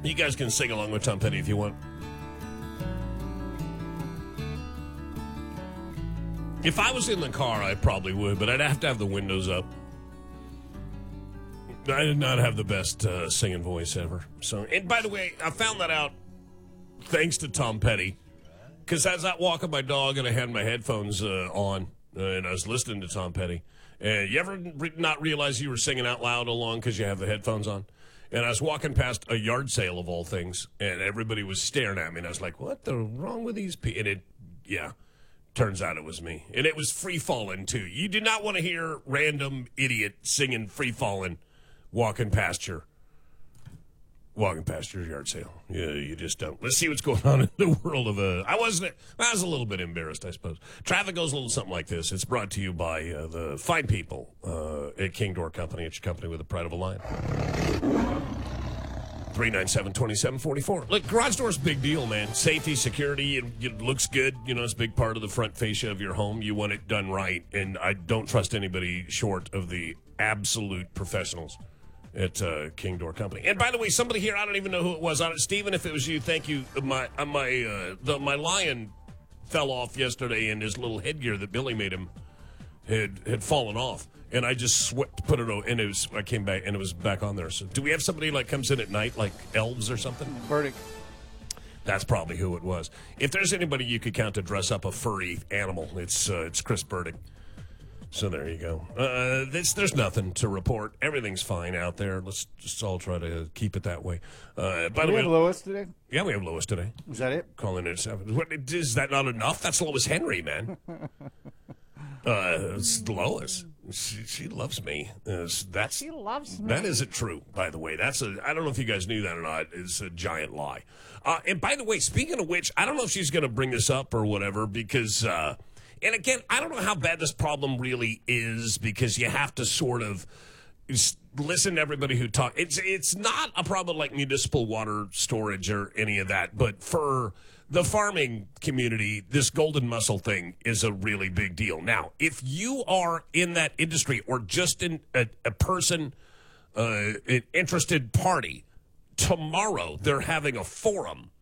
You guys can sing along with Tom Petty if you want. If I was in the car, I probably would, but I'd have to have the windows up. I did not have the best singing voice ever. So, and by the way, I found that out thanks to Tom Petty, because as I walking my dog and I had my headphones on and I was listening to Tom Petty. You ever not realize you were singing out loud along because you have the headphones on? And I was walking past a yard sale of all things, and everybody was staring at me, and I was like, "What the wrong with these people?" And turns out it was me, and it was Free Fallin' too. You do not want to hear random idiot singing Free Fallin' walking past your yard sale. Yeah, you just don't. Let's see what's going on in the world of I was a little bit embarrassed, I suppose. Traffic goes a little something like this. It's brought to you by the fine people at King Door Company. It's your company with the pride of a lion. 397-2744. Look, garage door's a big deal, man. Safety, security, it looks good. You know, it's a big part of the front fascia of your home. You want it done right, and I don't trust anybody short of the absolute professionals at King Door Company. And by the way, somebody here, I don't even know who it was. Stephen, if it was you, thank you. My lion fell off yesterday, and his little headgear that Billy made him had fallen off. And I just put it on, and I came back, and it was back on there. So do we have somebody like comes in at night, like elves or something? Burdick. That's probably who it was. If there's anybody you could count to dress up a furry animal, it's Chris Burdick. So there you go. There's nothing to report. Everything's fine out there. Let's just all try to keep it that way. By the way, we have Lois today? Yeah, we have Lois today. Is that it? Calling in at 7. Is that not enough? That's Lois Henry, man. It's Lois. She loves me. She loves me. That isn't true, by the way. I don't know if you guys knew that or not. It's a giant lie. And by the way, speaking of which, I don't know if she's going to bring this up or whatever because, and again, I don't know how bad this problem really is because you have to sort of listen to everybody who talk. It's not a problem like municipal water storage or any of that, but for the farming community, this golden mussel thing is a really big deal. Now, if you are in that industry or just in a person, an interested party, tomorrow they're having a forum